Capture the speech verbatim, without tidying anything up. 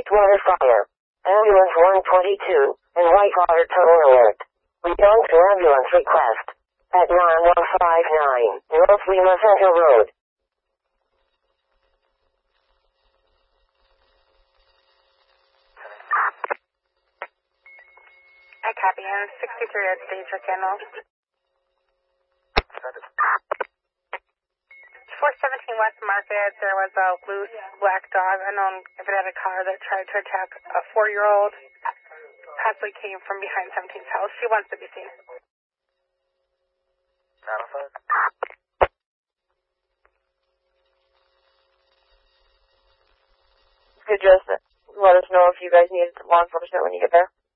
Whitewater Fire. Ambulance one twenty-two, and Whitewater Total Alert. Respond to ambulance request. At nine one five nine, North Lima Center Road. I copy. I'm sixty-three at Stage or Candle. four seventeen West Market, there was a loose black dog, unknown if it had a collar, that tried to attack a four-year-old. Possibly came from behind seventeen's house. She wants to be seen. You could just let us know if you guys need law enforcement when you get there.